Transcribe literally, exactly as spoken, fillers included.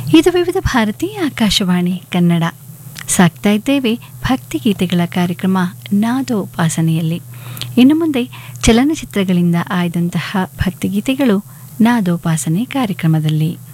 ಇದು ವಿವಿಧ ಭಾರತಿ ಆಕಾಶವಾಣಿ ಕನ್ನಡ. ಸಾಕ್ತಾ ಇದ್ದೇವೆ ಭಕ್ತಿಗೀತೆಗಳ ಕಾರ್ಯಕ್ರಮ ನಾದೋಪಾಸನೆಯಲ್ಲಿ. ಇನ್ನು ಮುಂದೆ ಚಲನಚಿತ್ರಗಳಿಂದ ಆಯ್ದಂತಹ ಭಕ್ತಿಗೀತೆಗಳು ನಾದೋಪಾಸನೆ ಕಾರ್ಯಕ್ರಮದಲ್ಲಿ.